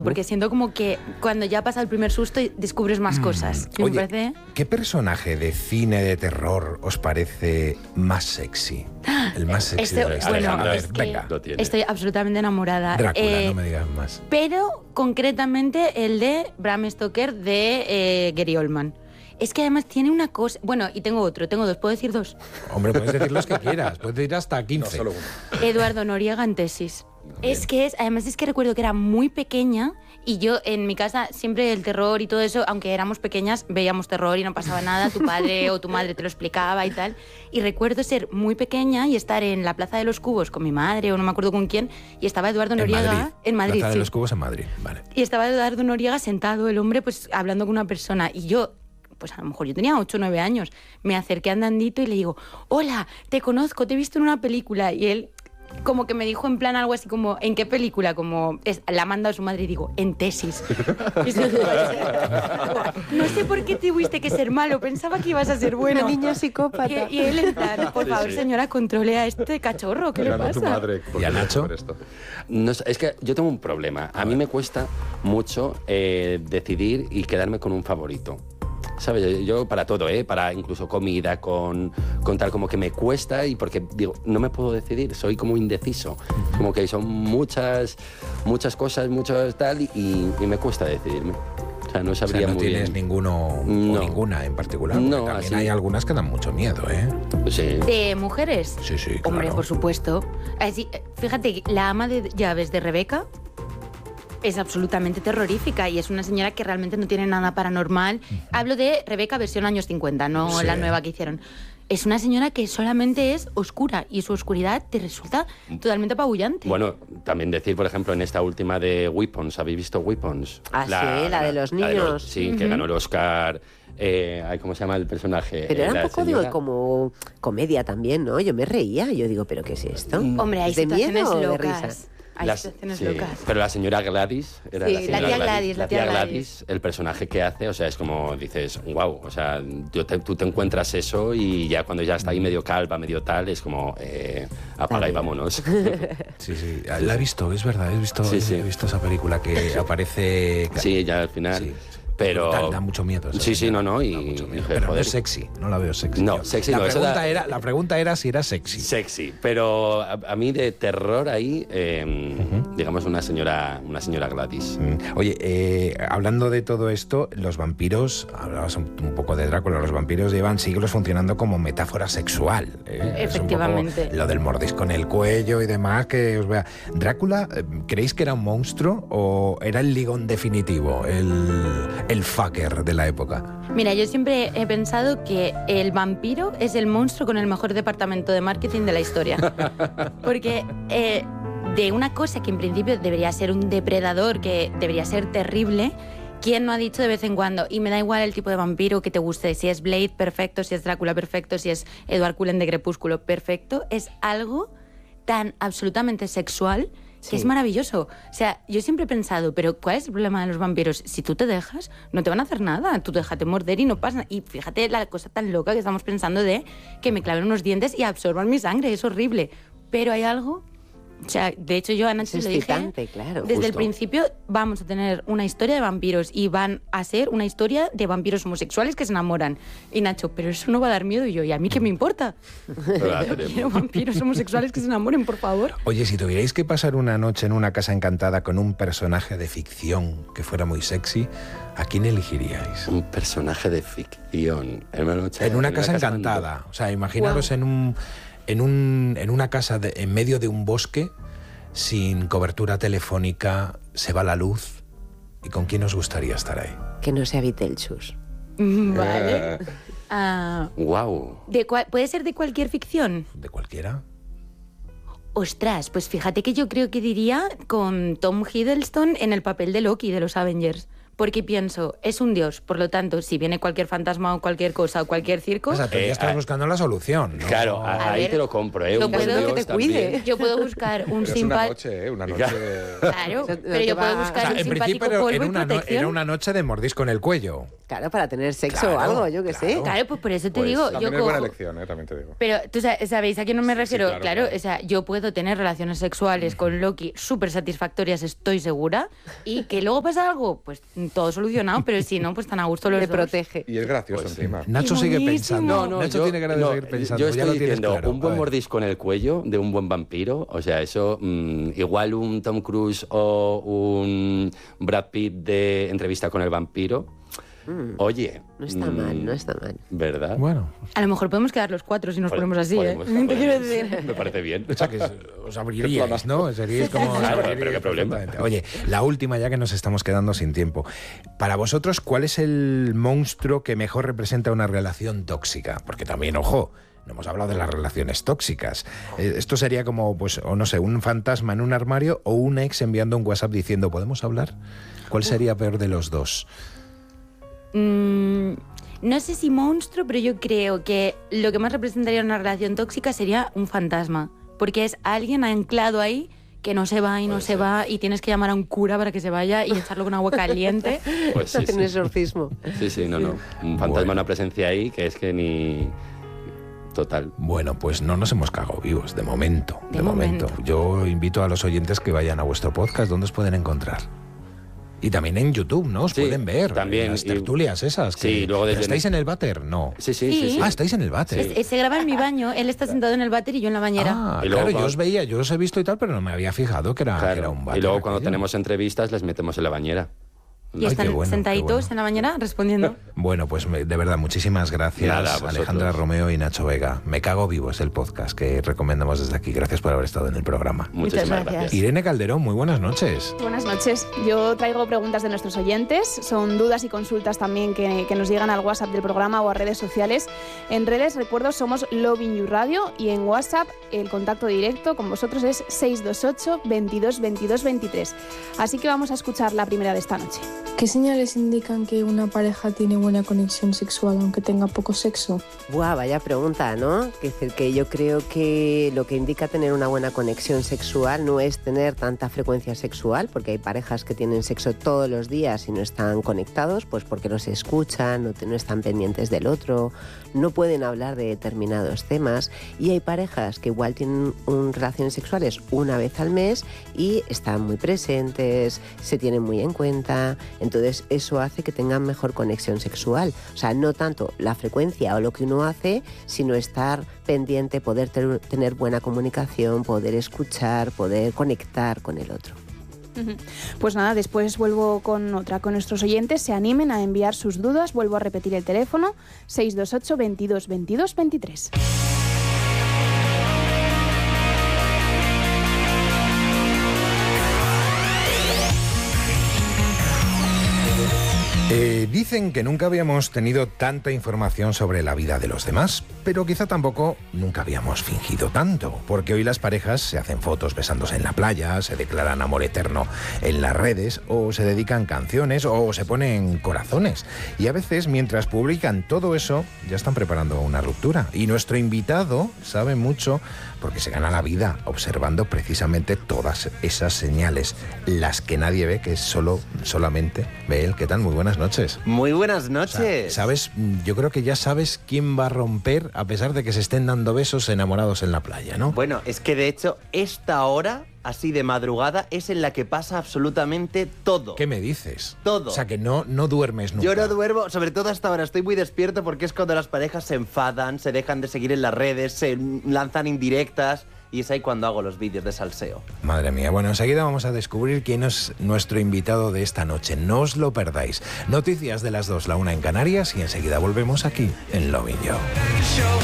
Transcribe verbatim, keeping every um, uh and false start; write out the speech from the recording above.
Porque siento como que cuando ya pasa el primer susto descubres más mm. cosas. ¿Sí Oye, me parece? ¿qué personaje de cine de terror os parece más sexy? El más sexy este, de la historia. Bueno, a ver, es que venga. Estoy absolutamente enamorada. Drácula, eh, no me digas más. Pero concretamente el de Bram Stoker de eh, Gary Oldman. Es que además tiene una cosa... Bueno, y tengo otro, tengo dos. ¿Puedo decir dos? Hombre, puedes decir los que quieras. Puedes decir hasta quince. No, solo uno. Eduardo Noriega en Tesis. Bien. Es que es... Además es que recuerdo que era muy pequeña y yo en mi casa siempre el terror y todo eso, aunque éramos pequeñas, veíamos terror y no pasaba nada. Tu padre o tu madre te lo explicaba y tal. Y recuerdo ser muy pequeña y estar en la Plaza de los Cubos con mi madre o no me acuerdo con quién y estaba Eduardo Noriega... En Madrid. En Madrid, Plaza sí. de los Cubos en Madrid, vale. Y estaba Eduardo Noriega sentado, el hombre, pues hablando con una persona. Y yo... pues a lo mejor yo tenía ocho o nueve años, me acerqué andandito y le digo, hola, te conozco, te he visto en una película. Y él como que me dijo en plan algo así como, ¿en qué película? Como, es, la ha mandado su madre y digo, en Tesis. No sé por qué tuviste que ser malo, pensaba que ibas a ser bueno. Una niña psicópata. Y, y él en plan, por Sí, favor, sí. señora, controle a este cachorro, ¿qué le Ganó pasa? tu madre por- ¿Y a Nacho? por esto. No sé, es que yo tengo un problema. A mí me cuesta mucho eh, decidir y quedarme con un favorito. ¿Sabes? Yo para todo, ¿eh? Para incluso comida, con, con tal, como que me cuesta y porque, digo, no me puedo decidir, soy como indeciso. Como que son muchas, muchas cosas, muchas tal, y, y me cuesta decidirme. O sea, no O sabría sea, no muy tienes bien. ninguno No. o ninguna en particular. Porque No, también así- hay algunas que dan mucho miedo, ¿eh? Sí. ¿De mujeres? Sí, sí, claro. Hombre, por supuesto. Así, fíjate, la ama de llaves de Rebeca es absolutamente terrorífica y es una señora que realmente no tiene nada paranormal. Uh-huh. Hablo de Rebeca versión años cincuenta, no Sí. la nueva que hicieron. Es una señora que solamente es oscura y su oscuridad te resulta totalmente apabullante. Bueno, también decir, por ejemplo, en esta última de Weapons, ¿habéis visto Weapons? Ah, sí, la de los la de niños. sí, Uh-huh. que ganó el Oscar. Eh, ay, ¿cómo se llama el personaje? Pero era La un poco, señora- digo, como comedia también, ¿no? Yo me reía, yo digo, ¿pero qué es esto? Hombre, hay ¿De situaciones miedo o de locas. risa? Hay Las- situaciones sí, locas. pero la señora Gladys, era Sí, la, la señora tía Gladys, la tía Gladys. el personaje que hace, o sea, es como dices, wow, o sea, yo te- tú te encuentras eso y ya cuando ya está ahí medio calva, medio tal, es como, eh, apaga y vámonos. Sí, sí. La he visto, es verdad, he visto, Sí, sí. he visto esa película que aparece... Sí, ya al final. Sí. Pero... Da, da mucho miedo. esa Sí, sí, señora. no, no, y- Da mucho miedo. y, Pero no joder. es sexy, no la veo sexy. No, yo. sexy la no, eso pregunta da- era, La pregunta era si era sexy. Sexy, pero a, a mí de terror ahí, eh, Ujú. digamos una señora, una señora Gladys. Mm. Oye, eh, hablando de todo esto, los vampiros, hablabas un, un poco de Drácula, los vampiros llevan siglos funcionando como metáfora sexual. ¿eh? Efectivamente. Es un poco lo del mordisco en el cuello y demás, que os vea. ¿Drácula, eh, creéis que era un monstruo o era el ligón definitivo, el, el fucker de la época? Mira, yo siempre he pensado que el vampiro es el monstruo con el mejor departamento de marketing de la historia. Porque eh, de una cosa que en principio debería ser un depredador, que debería ser terrible, ¿quién no ha dicho de vez en cuando? Y me da igual el tipo de vampiro que te guste, si es Blade, perfecto, si es Drácula, perfecto, si es Edward Cullen de Crepúsculo, perfecto. Es algo tan absolutamente sexual que Sí. es maravilloso. O sea, yo siempre he pensado, pero ¿cuál es el problema de los vampiros? Si tú te dejas, no te van a hacer nada. Tú déjate morder y no pasa. Y fíjate la cosa tan loca que estamos pensando de que me claven unos dientes y absorban mi sangre. Es horrible. Pero hay algo... O sea, de hecho yo a Nacho Es le dije... excitante, claro. Desde el Justo. principio vamos a tener una historia de vampiros y van a ser una historia de vampiros homosexuales que se enamoran. Y Nacho, pero eso no va a dar miedo. Y yo, ¿y a mí qué me importa? Pero la Yo tenemos. quiero vampiros homosexuales que se enamoren, por favor. Oye, si tuvierais que pasar una noche en una casa encantada con un personaje de ficción que fuera muy sexy, ¿a quién elegiríais? Un personaje de ficción. En una, noche- En una casa encantada. O sea, imaginaros Wow. en un en un en una casa de- en medio de un bosque sin cobertura telefónica, se va la luz. ¿Y con quién os gustaría estar ahí? Que no sea Beetlejuice. Vale. Ah, Wow. de cual- ¿Puede ser de cualquier ficción? ¿De cualquiera? Ostras, pues fíjate que yo creo que diría con Tom Hiddleston en el papel de Loki de los Avengers. Porque pienso, es un dios, por lo tanto, si viene cualquier fantasma o cualquier cosa o cualquier circo, O sea, tú Eh, ya estás ah, buscando la solución, ¿no? Claro, a- A ahí ver, te lo compro, ¿eh? lo Un buen puedo- Dios que te también. cuide. yo puedo buscar un Pero es una simpático... noche, ¿eh? Una noche de... Claro, No te pero yo va- puedo O buscar O sea, un en simpático principio era, polvo era y una no- protección. era una noche de mordisco en el cuello. Claro, para tener sexo Claro, o algo, yo qué sé. claro. Claro, pues por eso te Pues digo, yo También es cojo... buena elección, ¿eh? También te digo. Pero, ¿tú sa- sabéis a qué no me refiero? claro, claro, claro. o sea, yo puedo tener relaciones sexuales con Loki súper satisfactorias, estoy segura, y que luego pasa algo, pues todo solucionado, pero si no, pues tan a gusto los Le dos. protege. Y es gracioso Pues sí. encima. Nacho ¡Qué sigue buenísimo! pensando. No, no, Nacho yo, tiene ganas de no, seguir pensando. yo ya estoy lo tienes diciendo, claro. un buen A ver. mordisco en el cuello de un buen vampiro, o sea, eso, mmm, igual un Tom Cruise o un Brad Pitt de Entrevista con el vampiro, Mm, oye... no está mm, mal, no está mal. ¿Verdad? Bueno, A lo mejor podemos quedar los cuatro si nos Pod- ponemos así, podemos- ¿eh? Te quiero podemos. decir. Me parece bien. o sea que os abriríais, ¿no? Seríais como... Claro, os abriríais pero qué problema. perfectamente. Oye, la última ya que nos estamos quedando sin tiempo. Para vosotros, ¿cuál es el monstruo que mejor representa una relación tóxica? Porque también, ojo, no hemos hablado de las relaciones tóxicas. Eh, Esto sería como, pues, o no sé, un fantasma en un armario o un ex enviando un WhatsApp diciendo, ¿podemos hablar? ¿Cuál sería peor de los dos? Mm, no sé si monstruo, pero yo creo que lo que más representaría una relación tóxica sería un fantasma. Porque es alguien anclado ahí que no se va y no Puede se ser. va y tienes que llamar a un cura para que se vaya y echarlo con agua caliente. Pues sí, Hacer un sí. exorcismo. Sí, sí, no, no. Un fantasma, Bueno. una presencia ahí que es que ni... Total. Bueno, pues no nos hemos cagado vivos, de momento. De, De momento. momento. Yo invito a los oyentes que vayan a vuestro podcast, ¿dónde os pueden encontrar? Y también en YouTube, ¿no? Os Sí, pueden ver. también, en las y- tertulias esas. Que, Sí, luego ¿Pero desde- ¿Estáis en el váter? No. Sí, sí, sí. Sí. sí. Ah, estáis en el váter. Es- es- se graba en mi baño, él está sentado en el váter y yo en la bañera. Ah, Y luego claro, yo cuando- os veía, yo os he visto y tal, pero no me había fijado que era, que Claro. era un váter. Y luego cuando aquello. tenemos entrevistas les metemos en la bañera. y Ay, están qué bueno, qué sentaditos bueno. en la bañera respondiendo. Bueno, pues me- de verdad, muchísimas gracias, Nada, a vosotros. Alejandra Romeo y Nacho Vega. Me cago vivo es el podcast que recomendamos desde aquí. Gracias por haber estado en el programa. Muchísimas Muchas gracias. gracias. Irene Calderón, muy buenas noches. Buenas noches. Yo traigo preguntas de nuestros oyentes. Son dudas y consultas también que, que nos llegan al WhatsApp del programa o a redes sociales. En redes, recuerdo, somos Loving You Radio y en WhatsApp el contacto directo con vosotros es seis dos ocho, veintidós, veintidós, veintitrés. Así que vamos a escuchar la primera de esta noche. ¿Qué señales indican que una pareja tiene buena conexión sexual aunque tenga poco sexo? Buah, vaya pregunta, ¿no? Es decir, que yo creo que lo que indica tener una buena conexión sexual no es tener tanta frecuencia sexual, porque hay parejas que tienen sexo todos los días y no están conectados, pues porque no se escuchan, no, te- no están pendientes del otro, no pueden hablar de determinados temas, y hay parejas que igual tienen un- relaciones sexuales una vez al mes y están muy presentes, se tienen muy en cuenta, entonces eso hace que tengan mejor conexión sexual. O sea, no tanto la frecuencia o lo que uno hace, sino estar pendiente, poder ter- tener buena comunicación, poder escuchar, poder conectar con el otro. Ujú. Pues nada, después vuelvo con otra. Con nuestros oyentes se animen a enviar sus dudas. Vuelvo a repetir el teléfono seis dos ocho, veintidós, veintidós, veintitrés. Eh, dicen que nunca habíamos tenido tanta información sobre la vida de los demás, pero quizá tampoco nunca habíamos fingido tanto, porque hoy las parejas se hacen fotos besándose en la playa, se declaran amor eterno en las redes, o se dedican canciones, o se ponen corazones. Y a veces, mientras publican todo eso, ya están preparando una ruptura. Y nuestro invitado sabe mucho porque se gana la vida observando precisamente todas esas señales, las que nadie ve, que solo solamente ve él. ¿Qué tal? Muy buenas noches. Muy buenas O sea, noches. sabes, yo creo que ya sabes quién va a romper a pesar de que se estén dando besos enamorados en la playa, ¿no? Bueno, es que de hecho esta hora, así de madrugada, es en la que pasa absolutamente todo. ¿Qué me dices? Todo. O sea, que no, no duermes nunca. Yo no duermo, sobre todo hasta ahora, estoy muy despierto porque es cuando las parejas se enfadan, se dejan de seguir en las redes, se lanzan indirectas y es ahí cuando hago los vídeos de salseo. Madre mía, bueno, enseguida vamos a descubrir quién es nuestro invitado de esta noche. No os lo perdáis. Noticias de las dos, la una en Canarias y enseguida volvemos aquí en Loving You.